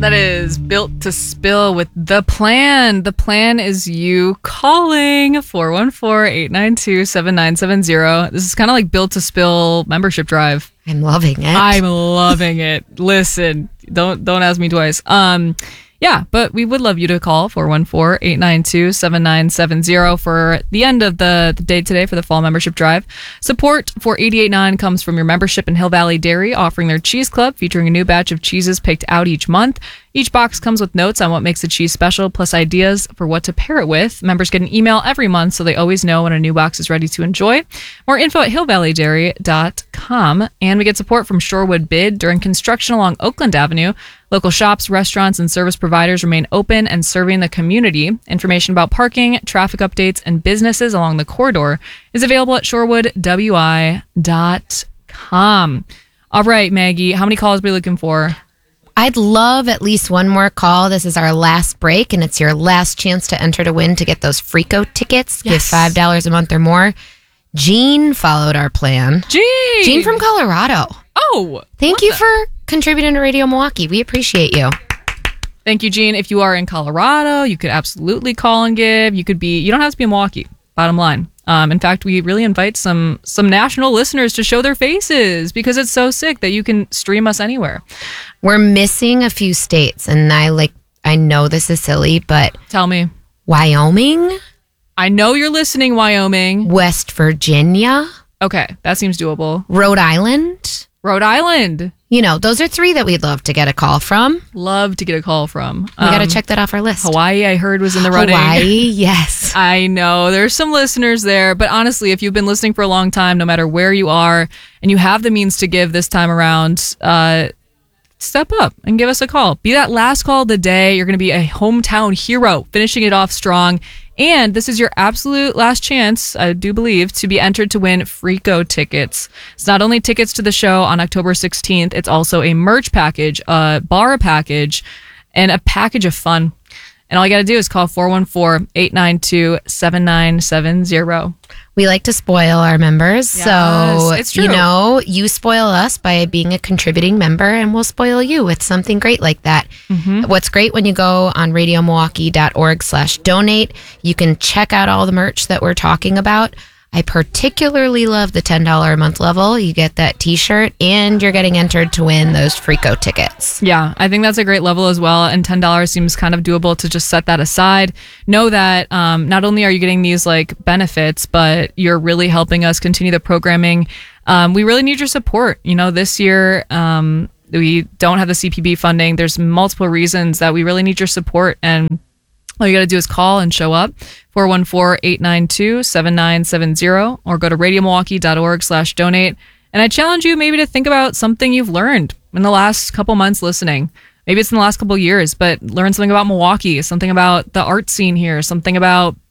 That is Built to Spill with The Plan. The Plan is you calling 414-892-7970. This is kind of like Built to Spill membership drive. I'm loving it. I'm loving it. Listen, don't ask me twice. Yeah, but we would love you to call 414-892-7970 for the end of the day today for the fall membership drive. Support for 88.9 comes from your membership in Hill Valley Dairy, offering their cheese club featuring a new batch of cheeses picked out each month. Each box comes with notes on what makes a cheese special, plus ideas for what to pair it with. Members get an email every month so they always know when a new box is ready to enjoy. More info at hillvalleydairy.com. And we get support from Shorewood Bid during construction along Oakland Avenue. Local shops, restaurants, and service providers remain open and serving the community. Information about parking, traffic updates, and businesses along the corridor is available at shorewoodwi.com. All right, Maggie, how many calls are we looking for? I'd love at least one more call. This is our last break, and it's your last chance to enter to win to get those Frico tickets. Yes. Give $5 a month or more. Jean followed our plan. Jean from Colorado. Oh. Thank you for contributing to Radio Milwaukee. We appreciate you. Thank you, Jean. If you are in Colorado, you could absolutely call and give. You don't have to be in Milwaukee, bottom line. In fact, we really invite some national listeners to show their faces because it's so sick that you can stream us anywhere. We're missing a few states, and I know this is silly, but tell me. Wyoming? I know you're listening, Wyoming. West Virginia? Okay, that seems doable. Rhode Island? Rhode Island. Those are three that we'd love to get a call from. Love to get a call from. We got to check that off our list. Hawaii, I heard, was in the running. Hawaii, yes. I know. There's some listeners there. But honestly, if you've been listening for a long time, no matter where you are, and you have the means to give this time around, step up and give us a call. Be that last call of the day. You're going to be a hometown hero, finishing it off strong. And this is your absolute last chance, I do believe, to be entered to win Frico tickets. It's not only tickets to the show on October 16th, it's also a merch package, a bar package, and a package of fun. And all you got to do is call 414-892-7970. We like to spoil our members. Yes, so, it's true. You spoil us by being a contributing member, and we'll spoil you with something great like that. Mm-hmm. What's great when you go on radiomilwaukee.org/donate, you can check out all the merch that we're talking about. I particularly love the $10 a month level. You get that t-shirt and you're getting entered to win those Frico tickets. Yeah, I think that's a great level as well. And $10 seems kind of doable to just set that aside. Know that not only are you getting these benefits, but you're really helping us continue the programming. We really need your support. This year, we don't have the CPB funding. There's multiple reasons that we really need your support. And all you got to do is call and show up, 414-892-7970, or go to radiomilwaukee.org/donate. And I challenge you maybe to think about something you've learned in the last couple months listening. Maybe it's in the last couple years, but learn something about Milwaukee, something about the art scene here, something about